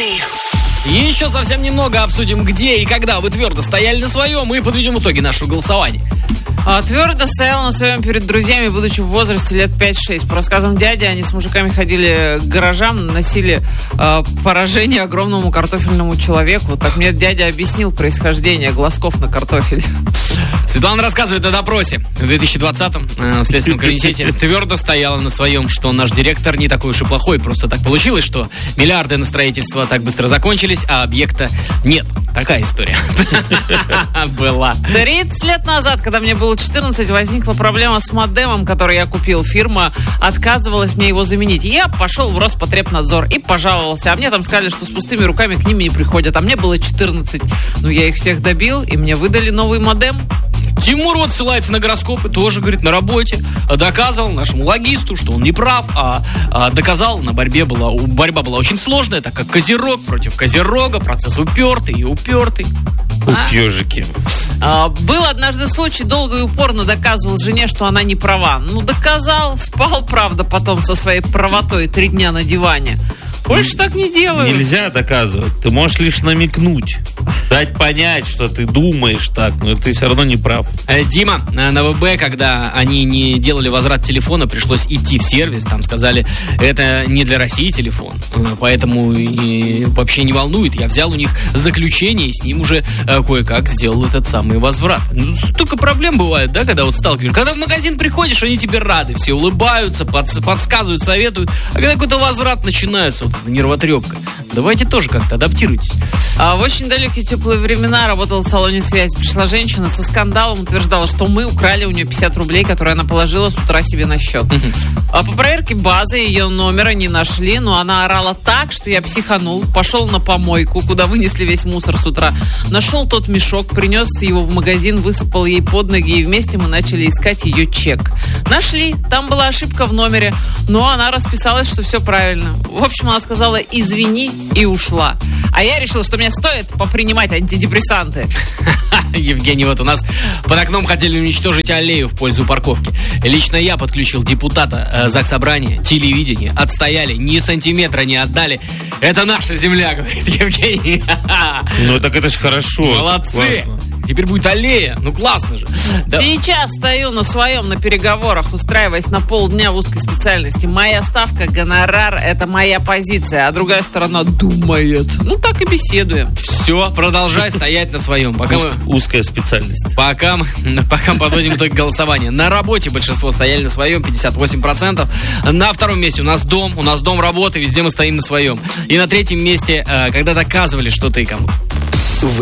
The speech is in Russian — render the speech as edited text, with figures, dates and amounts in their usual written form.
Еще совсем немного обсудим, где и когда вы твердо стояли на своем, и подведем итоги нашего голосования. Твердо стоял на своем перед друзьями, будучи в возрасте лет 5-6. По рассказам дяди, они с мужиками ходили к гаражам, наносили поражение огромному картофельному человеку. Так мне дядя объяснил происхождение глазков на картофель. Светлана рассказывает о допросе в 2020-м в Следственном комитете. Твердо стояла на своем, что наш директор не такой уж и плохой. Просто так получилось, что миллиарды на строительство так быстро закончились, а объекта нет. Такая история была. 30 лет назад, когда мне было 14, возникла проблема с модемом, который я купил. Фирма отказывалась мне его заменить. Я пошел в Роспотребнадзор и пожаловался. А мне там сказали, что с пустыми руками к ним не приходят. А мне было 14. Ну, я их всех добил, и мне выдали новый модем. Тимур вот ссылается на гороскопы, тоже, говорит, на работе. Доказывал нашему логисту, что он не прав, доказал, борьба была очень сложная, так как Козерог против Козерога, процесс упертый и упертый. Ежики. Был однажды случай, долго и упорно доказывал жене, что она не права. Ну, доказал, спал, правда, потом со своей правотой 3 дня на диване. Больше так не делаю. Нельзя доказывать. Ты можешь лишь намекнуть. Дать понять, что ты думаешь так, но ты все равно не прав. Дима, на ВБ, когда они не делали возврат телефона, пришлось идти в сервис. Там сказали, это не для России телефон, поэтому и вообще не волнует. Я взял у них заключение и с ним уже кое-как сделал этот самый возврат. Ну, столько проблем бывает, да, когда вот сталкиваешься. Когда в магазин приходишь, они тебе рады, все улыбаются, подсказывают, советуют. А когда какой-то возврат начинается, вот нервотрепка, давайте тоже как-то адаптируйтесь. В очень далекие теплые времена работала в салоне связи. Пришла женщина со скандалом, утверждала, что мы украли у нее 50 рублей, которые она положила с утра себе на счет. По проверке базы ее номера не нашли, но она орала так, что я психанул, пошел на помойку, куда вынесли весь мусор с утра, нашел тот мешок, принес его в магазин, высыпал ей под ноги, и вместе мы начали искать ее чек. Нашли, там была ошибка в номере, но она расписалась, что все правильно. В общем, она сказала «извини» и ушла. А я решила, что мне стоит попринимать антидепрессанты. Евгений, вот у нас под окном хотели уничтожить аллею в пользу парковки. Лично я подключил депутата Заксобрания, телевидение, отстояли, ни сантиметра не отдали. Это наша земля, говорит Евгений. Ну так это ж хорошо. Молодцы. Классно. Теперь будет аллея. Ну классно же. Сейчас стою на своем на переговорах, устраиваясь на полдня в узкой специальности. Моя ставка, гонорар, это моя позиция, а другая сторона думает. Ну так и беседуем. Все, продолжай стоять на своем. Узкая специальность. Пока мы подводим итоги голосования. На работе большинство стояли на своем, 58%. На втором месте у нас дом работы, везде мы стоим на своем. И на третьем месте, когда доказывали что-то и кому-то.